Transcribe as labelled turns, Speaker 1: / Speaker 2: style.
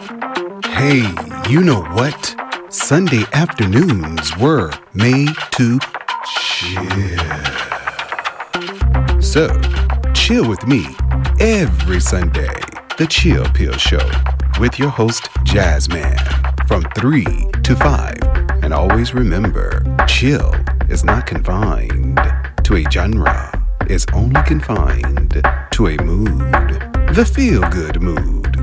Speaker 1: Hey, you know what? Sunday afternoons were made to chill. So, chill with me every Sunday. The Chill Pill Show with your host, Jazzman, from 3 to 5. And always remember, chill is not confined to a genre. It's only confined to a mood. The feel-good mood.